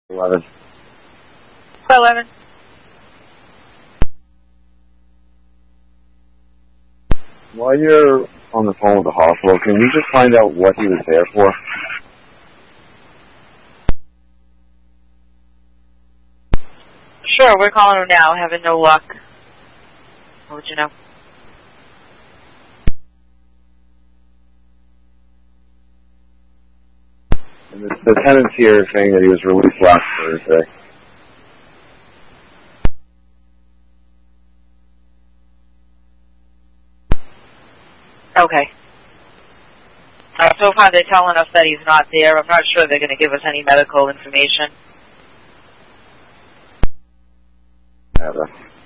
11. 11. While you're on the phone with the hospital, can you just find out what he was there for? Sure, we're calling him now. Having no luck. I'll let you know. And the tenants here are saying that he was released last Thursday. Okay. So far they're telling us that he's not there. I'm not sure they're going to give us any medical information. Yeah,